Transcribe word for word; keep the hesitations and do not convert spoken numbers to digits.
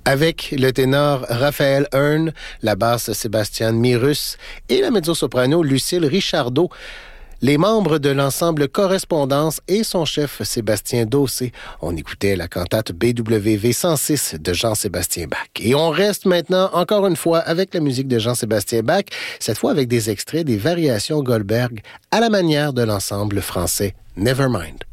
avec le ténor Raphaël Hearn, la basse Sébastien Mirus et la mezzo-soprano Lucille Richardot. Les membres de l'ensemble Correspondance et son chef Sébastien Dossé. On écoutait la cantate B W V cent six de Jean-Sébastien Bach. Et on reste maintenant, encore une fois, avec la musique de Jean-Sébastien Bach, cette fois avec des extraits des variations Goldberg à la manière de l'ensemble français Nevermind.